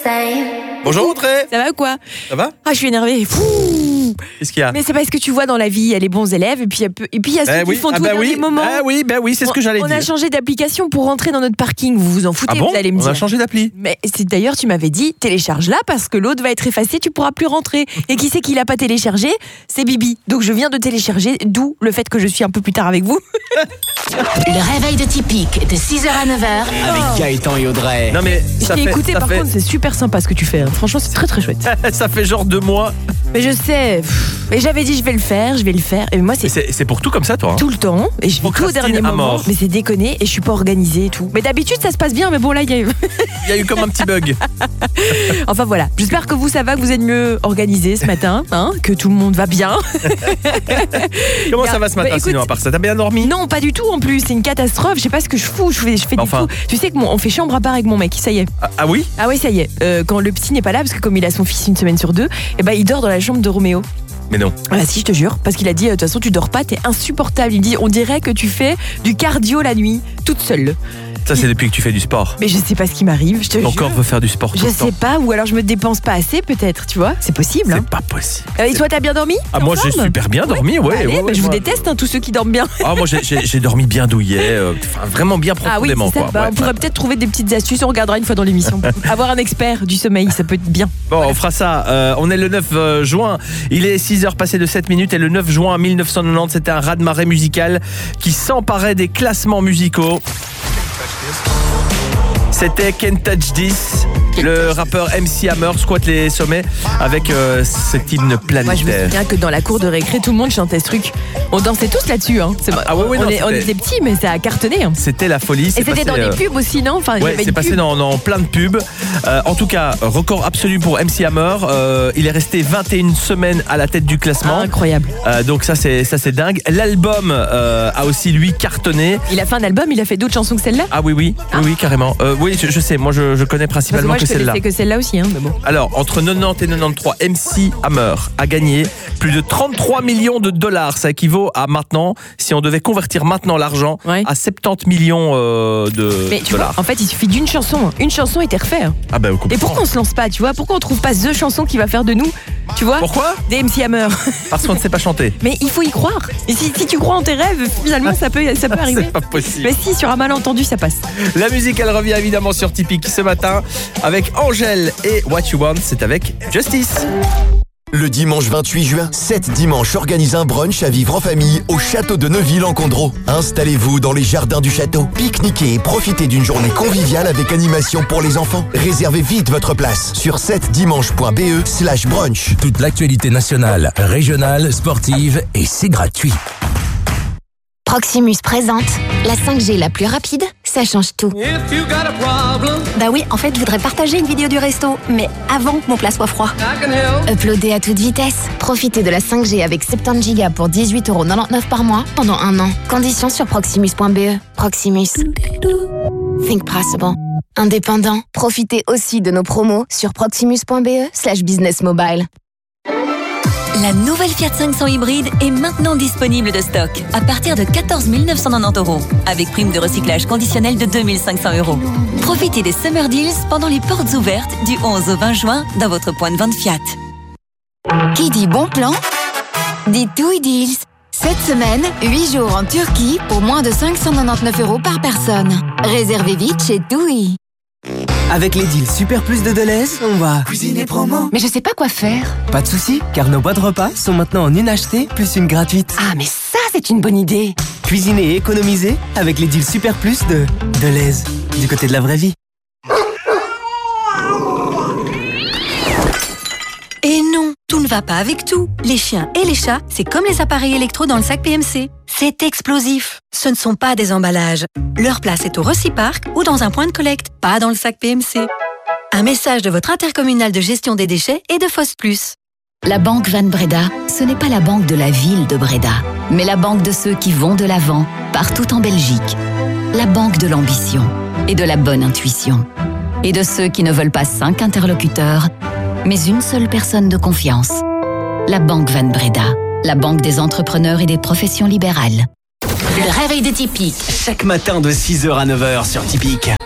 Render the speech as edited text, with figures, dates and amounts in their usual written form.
Bonjour Audrey. Ça va ou quoi? Ça va? Ah, je suis énervée. Fouh. Qu'est-ce qu'il y a? Mais c'est parce que tu vois dans la vie, il y a les bons élèves et puis il y a ceux qui font tout dans les moments. Oui, c'est ce que j'allais dire. On a changé d'application pour rentrer dans notre parking. Vous vous en foutez, bon, vous allez me dire. On a changé d'appli. Mais d'ailleurs, tu m'avais dit, télécharge-la parce que l'autre va être effacé, tu pourras plus rentrer. Et qui c'est qui l'a pas téléchargé? C'est Bibi. Donc je viens de télécharger, d'où le fait que je suis un peu plus tard avec vous. Le réveil de Typique de 6h à 9h. Avec Gaëtan et Audrey. Non mais Je t'ai écouté, par contre, c'est super sympa ce que tu fais. Hein. Franchement, c'est très très chouette. ça fait genre 2 mois. Mais je sais. Mais j'avais dit, je vais le faire. Et moi, C'est pour tout comme ça, toi. Hein. Tout le temps. Et je fais tout au dernier moment. Mais c'est déconné et je suis pas organisée et tout. Mais d'habitude, ça se passe bien. Mais bon, là, il y a eu comme un petit bug. Enfin voilà. J'espère que ça va, que vous êtes mieux organisés ce matin, hein, que tout le monde va bien. Comment ça va ce matin, sinon, à part ça? T'as bien dormi? Non, pas du tout en plus. C'est une catastrophe. Je sais pas ce que je fous. Je fais du fou. Tu sais qu'on fait chambre à part avec mon mec. Ça y est. Ah oui? Ah oui, ça y est. Quand le petit n'est pas là, parce que comme il a son fils une semaine sur 2, il dort dans la chambre de Roméo. Mais non. Ah si, je te jure, parce qu'il a dit de toute façon tu dors pas, t'es insupportable. Il dit on dirait que tu fais du cardio la nuit, toute seule. Ça c'est depuis que tu fais du sport. Mais je sais pas ce qui m'arrive, je te jure. Ton corps veut faire du sport tout le temps. Je sais pas, ou alors je me dépense pas assez peut-être, tu vois. C'est possible. C'est hein. pas possible. Et toi t'as bien dormi? Ah moi j'ai super bien dormi, ouais. Allez, ouais, je vous déteste tous ceux qui dorment bien. Ah moi j'ai dormi bien douillet, vraiment bien profondément. Ah oui, c'est ça. Quoi. On pourrait peut-être trouver des petites astuces, on regardera une fois dans l'émission. Avoir un expert du sommeil, ça peut être bien. Bon, on fera ça. On est le 9 juin. Il est 6h passé de 7 minutes et le 9 juin 1990, c'était un raz-de-marée musical qui s'emparait des classements musicaux. C'était Can't Touch This. Le rappeur MC Hammer squatte les sommets avec cet hymne planétaire. Moi je me souviens que dans la cour de récré, tout le monde chantait ce truc. On dansait tous là-dessus. Hein. On était petits, mais ça a cartonné. Hein. C'était la folie. Et c'était dans les pubs aussi, non? Enfin, c'est passé dans plein de pubs. En tout cas, record absolu pour MC Hammer. Il est resté 21 semaines à la tête du classement. Incroyable. Donc ça c'est dingue. L'album a aussi lui cartonné. Il a fait un album, il a fait d'autres chansons que celle-là? Ah oui, carrément. Oui, je sais. Moi je connais principalement que celle-là. C'est que celle-là aussi, hein, mais bon. Alors, entre 90 et 93, MC Hammer a gagné plus de 33 millions de dollars. Ça équivaut à maintenant, si on devait convertir maintenant l'argent, à 70 millions de mais tu dollars. Vois, en fait, il suffit d'une chanson. Une chanson et t'es refait. Hein. Ah bah, et pourquoi on se lance pas, tu vois? Pourquoi on trouve pas The chanson qui va faire de nous, tu vois? Pourquoi? Des MC Hammer. Parce qu'on ne sait pas chanter. Mais il faut y croire. Et si tu crois en tes rêves, finalement, ça peut arriver. C'est pas possible. Mais si, sur un malentendu, ça passe. La musique, elle revient évidemment sur Typique ce matin avec Angèle et What You Want, c'est avec Justice. Le dimanche 28 juin, 7 dimanches organise un brunch à vivre en famille au château de Neuville-en-Condro. Installez-vous dans les jardins du château, pique-niquez et profitez d'une journée conviviale avec animation pour les enfants. Réservez vite votre place sur 7dimanche.be/brunch. Toute l'actualité nationale, régionale, sportive et c'est gratuit. Proximus présente la 5G la plus rapide, ça change tout. Bah oui, en fait, je voudrais partager une vidéo du resto, mais avant que mon plat soit froid. Uploader à toute vitesse. Profitez de la 5G avec 70 Go pour 18,99€ par mois pendant 1 an. Conditions sur proximus.be. Proximus. Think possible. Indépendant. Profitez aussi de nos promos sur proximus.be/businessmobile. La nouvelle Fiat 500 hybride est maintenant disponible de stock à partir de 14 990€, avec prime de recyclage conditionnelle de 2 500€. Profitez des Summer Deals pendant les portes ouvertes du 11 au 20 juin dans votre point de vente Fiat. Qui dit bon plan dit TUI Deals. Cette semaine, 8 jours en Turquie pour moins de 599€ par personne. Réservez vite chez TUI. Avec les deals Super Plus de Deleuze, on va cuisiner promo. Mais je sais pas quoi faire. Pas de soucis, car nos boîtes repas sont maintenant en une achetée plus une gratuite. Ah, mais ça, c'est une bonne idée. Cuisiner et économiser avec les deals Super Plus de Deleuze, du côté de la vraie vie. Et non, tout ne va pas avec tout. Les chiens et les chats, c'est comme les appareils électro dans le sac PMC. C'est explosif. Ce ne sont pas des emballages. Leur place est au Reciparc ou dans un point de collecte, pas dans le sac PMC. Un message de votre intercommunal de gestion des déchets et de Foss Plus. La banque Van Breda, ce n'est pas la banque de la ville de Breda, mais la banque de ceux qui vont de l'avant, partout en Belgique. La banque de l'ambition et de la bonne intuition. Et de ceux qui ne veulent pas 5 interlocuteurs, mais une seule personne de confiance. La banque Van Breda, la banque des entrepreneurs et des professions libérales. Le réveil de Typique. Chaque matin de 6h à 9h sur Typique.